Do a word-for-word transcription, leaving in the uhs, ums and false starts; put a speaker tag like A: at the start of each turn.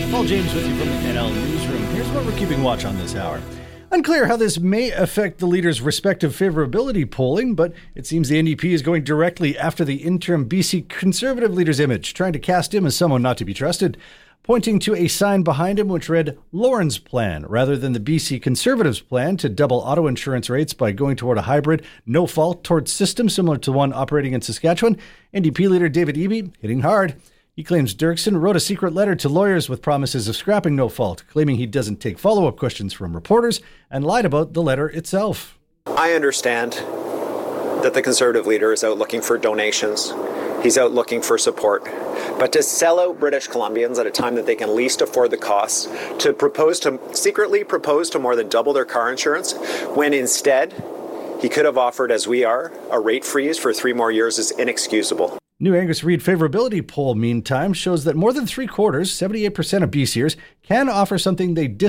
A: Paul James with you from the N L Newsroom. Here's what we're keeping watch on this hour. Unclear how this may affect the leaders' respective favorability polling, but it seems the N D P is going directly after the interim B C Conservative leader's image, trying to cast him as someone not to be trusted, pointing to a sign behind him which read Lauren's plan, rather than the B C Conservatives' plan to double auto insurance rates by going toward a hybrid, no-fault tort system similar to one operating in Saskatchewan. N D P leader David Eby hitting hard. He claims Dirksen wrote a secret letter to lawyers with promises of scrapping no fault, claiming he doesn't take follow-up questions from reporters, and lied about the letter itself.
B: I understand that the Conservative leader is out looking for donations. He's out looking for support. But to sell out British Columbians at a time that they can least afford the costs, to propose to secretly propose to more than double their car insurance, when instead he could have offered, as we are, a rate freeze for three more years is inexcusable.
A: New Angus Reid favorability poll, meantime, shows that more than three quarters, seventy-eight percent of BCers, can offer something they dislike